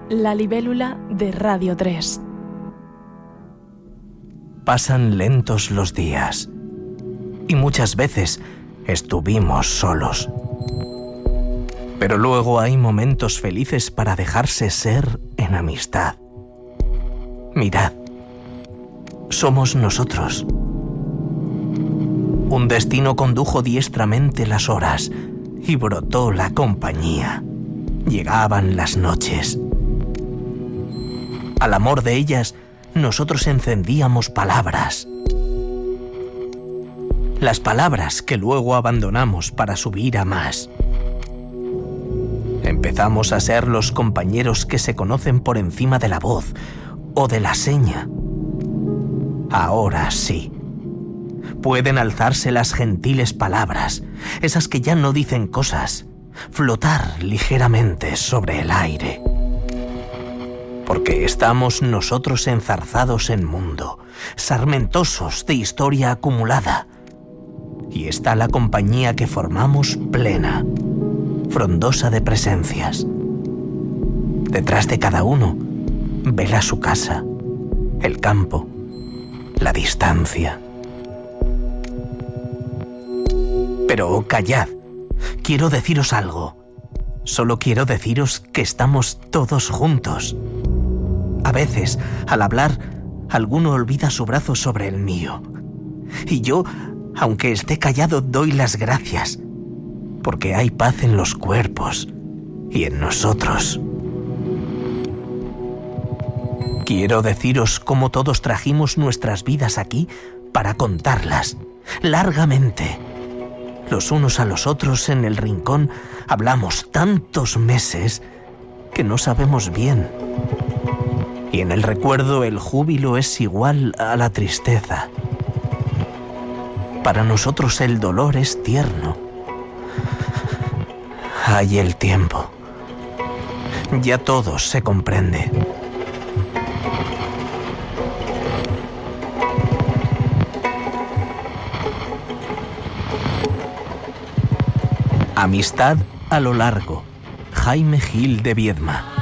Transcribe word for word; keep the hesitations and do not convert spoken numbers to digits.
La libélula de Radio tres. Pasan lentos los días y muchas veces estuvimos solos. Pero luego hay momentos felices para dejarse ser en amistad. Mirad, somos nosotros. Un destino condujo diestramente las horas y brotó la compañía. Llegaban las noches. Al amor de ellas, nosotros encendíamos palabras. Las palabras que luego abandonamos para subir a más. Empezamos a ser los compañeros que se conocen por encima de la voz o de la seña. Ahora sí. Pueden alzarse las gentiles palabras, esas que ya no dicen cosas, flotar ligeramente sobre el aire. Porque estamos nosotros enzarzados en mundo, sarmentosos de historia acumulada. Y está la compañía que formamos plena, frondosa de presencias. Detrás de cada uno, vela su casa, el campo, la distancia. Pero callad, quiero deciros algo. Solo quiero deciros que estamos todos juntos. A veces, al hablar, alguno olvida su brazo sobre el mío. Y yo, aunque esté callado, doy las gracias, porque hay paz en los cuerpos y en nosotros. Quiero deciros cómo todos trajimos nuestras vidas aquí para contarlas, largamente. Los unos a los otros en el rincón hablamos tantos meses que no sabemos bien. Y en el recuerdo el júbilo es igual a la tristeza. Para nosotros el dolor es tierno. Hay el tiempo. Ya todo se comprende. Amistad a lo largo. Jaime Gil de Viedma.